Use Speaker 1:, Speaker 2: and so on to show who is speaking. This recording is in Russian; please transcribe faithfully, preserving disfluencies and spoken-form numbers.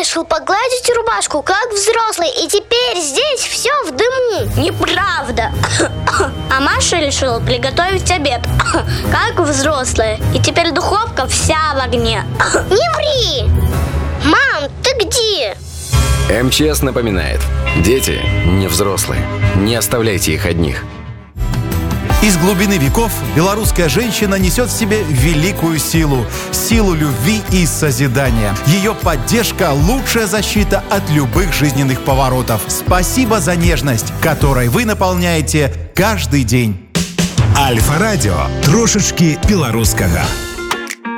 Speaker 1: решил погладить рубашку, как взрослый, и теперь здесь все в дыму.
Speaker 2: Неправда. А Маша решила приготовить обед, как взрослая, и теперь духовка вся в огне.
Speaker 1: Не ври! Мам, ты где?
Speaker 3: МЧС напоминает: дети не взрослые. Не оставляйте их одних.
Speaker 4: Из глубины веков белорусская женщина несет в себе великую силу, силу любви и созидания. Ее поддержка – лучшая защита от любых жизненных поворотов. Спасибо за нежность, которой вы наполняете каждый день.
Speaker 5: Альфа-радио. Трошечки белорусского.